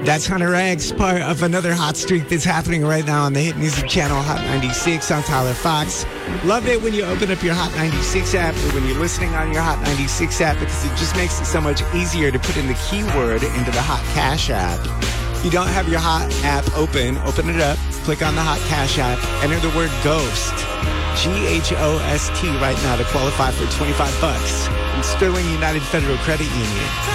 That's Hunter X, part of another hot streak that's happening right now on the hit music channel Hot 96. I'm Tyler Fox. Love it when you open up your Hot 96 app or when you're listening on your Hot 96 app because it just makes it so much easier to put in the keyword into the Hot Cash app. If you don't have your Hot app open it up, click on the Hot Cash app, enter the word GHOST, GHOST right now to qualify for $25 from Sterling United Federal Credit Union.